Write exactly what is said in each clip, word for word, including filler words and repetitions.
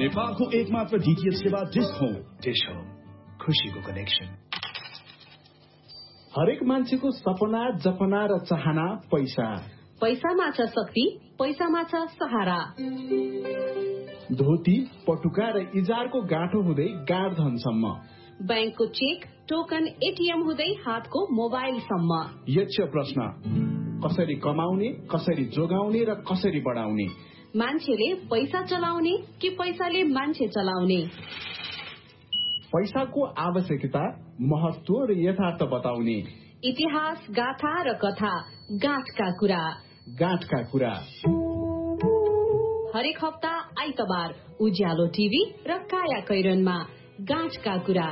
नेपालको एकमात्र डीटीएच सेवा डिश होम। डिश होम, खुशीको कनेक्सन। हरेक मान्छेको सपना, जपना र चाहना पैसा। पैसामा छ शक्ति, पैसामा छ सहारा। धोती, पटुका र इजारको गाँठो हुँदै गाडधनसम्म, बैंकको चेक, टोकन, एटीएम हुँदै हातको मोबाइलसम्म। यक्ष प्रश्न, कसरी कमाउने, कसरी जोगाउने र कसरी बढाउने? मान्छेले पैसा चलाउने कि पैसाले मान्छे चलाउने? पैसाको आवश्यकता, महत्व र यथार्थ बताउने। इतिहास, गाथा र कथा, गाँठका कुरा। गाँठका कुरा हरेक हप्ता आइतबार उज्यालो टिभी र काया कैरनमा गाँठका कुरा।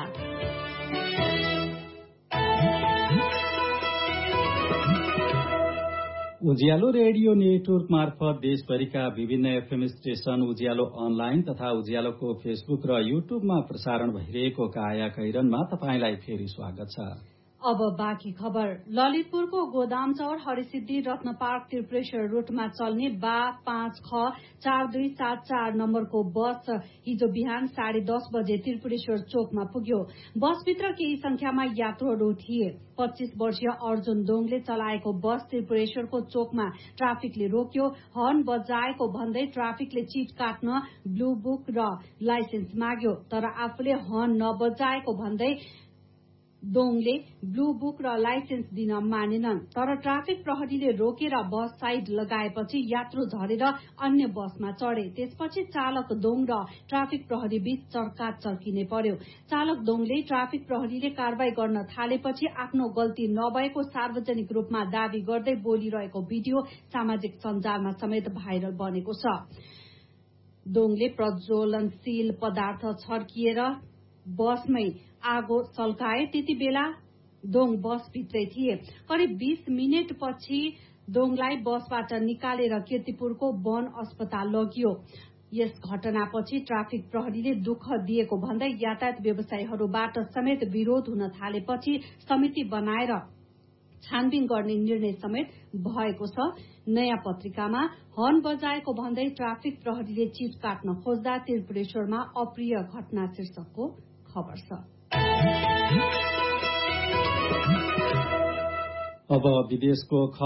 उज्यालो रेडियो नेटवर्क मार्फत देशभरिका विभिन्न एफएम स्टेशन, उज्यालो अनलाइन तथा उज्यालोको फेसबुक र युट्युबमा प्रसारण भइरहेको काया कैरनमा तपाईंलाई फेरि स्वागत छ। अब बाँकी खबर। ललितपुरको गोदाम चौर हरिसिद्धि रत्न पार्क त्रिपुरेश्वर रूटमा चल्ने बा पाँच ख चार दुई सात चार नम्बरको बस हिजो बिहान साढे दस बजे त्रिपुरेश्वर चोकमा पुग्यो। बसभित्र केही संख्यामा यात्रुहरू थिए। पच्चीस वर्षीय अर्जुन दोङले चलाएको बस त्रिपुरेश्वरको चोकमा ट्राफिकले रोक्यो। हर्न बजाएको भन्दै ट्राफिकले चिट काट्न ब्लू बुक र लाइसेन्स माग्यो, तर आफूले हर्न नबजाएको भन्दै दोङले ब्लू बुक र लाइसेन्स दिन मानेनन्। तर ट्राफिक प्रहरीले रोकेर बस साइड लगाएपछि यात्रु झरेर अन्य बसमा चढे। त्यसपछि चालक दोङ र ट्राफिक प्रहरी बीच चर्का चर्किने पर्यो। चालक दोङले ट्राफिक प्रहरीले कारवाही गर्न थालेपछि आफ्नो गल्ती नभएको सार्वजनिक रूपमा दावी गर्दै बोलिरहेको भिडियो सामाजिक सञ्जालमा समेत भाइरल बनेको छ। दोङले प्रज्वलनशील पदार्थ छर्किएर बसमै आगो सल्काए। त्यति बेला दोङ बसभित्रै थिए। करिब बीस मिनट पछि दोङलाई बसबाट निकालेर कीर्तिपुरको वन अस्पताल लगियो। यस घटनापछि ट्राफिक प्रहरीले दुःख दिएको भन्दै यातायात व्यवसायीहरूबाट समेत विरोध हुन थालेपछि समिति बनाएर छानबिन गर्ने निर्णय समेत भएको छ। नयाँ पत्रिकामा हर्न बजाएको भन्दै ट्राफिक प्रहरीले चिट काट्न खोज्दा त्रिपुरेश्वरमा अप्रिय घटना शीर्षकको खबर छ। अब विदेशको